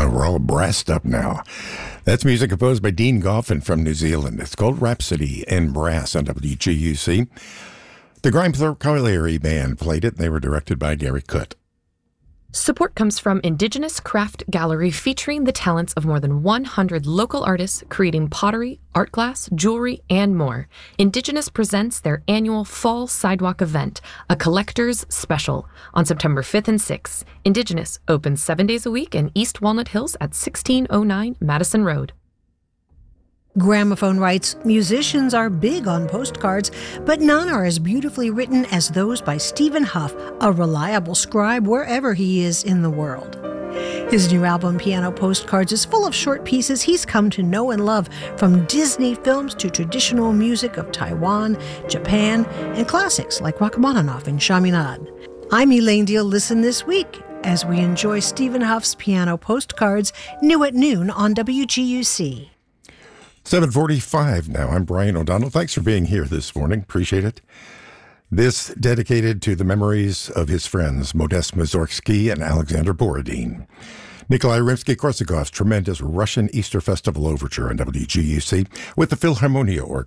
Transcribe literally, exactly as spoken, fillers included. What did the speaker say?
Oh, we're all brassed up now. That's music composed by Dean Goffin from New Zealand. It's called Rhapsody in Brass on W G U C. The Grimethorpe Colliery Band played it. They were directed by Gary Coote. Support comes from Indigenous Craft Gallery, featuring the talents of more than one hundred local artists creating pottery, art glass, jewelry, and more. Indigenous presents their annual Fall Sidewalk event, a collector's special, on September fifth and sixth. Indigenous opens seven days a week in East Walnut Hills at sixteen oh nine Madison Road. Gramophone writes, musicians are big on postcards, but none are as beautifully written as those by Stephen Huff, a reliable scribe wherever he is in the world. His new album, Piano Postcards, is full of short pieces he's come to know and love, from Disney films to traditional music of Taiwan, Japan, and classics like Rachmaninoff and Chaminade. I'm Elaine Deal. Listen this week as we enjoy Stephen Huff's Piano Postcards, new at noon on W G U C. seven forty-five now. I'm Brian O'Donnell. Thanks for being here this morning. Appreciate it. This dedicated to the memories of his friends, Modest Mussorgsky and Alexander Borodin. Nikolai Rimsky-Korsakov's tremendous Russian Easter Festival Overture on W G U C with the Philharmonia Orchestra.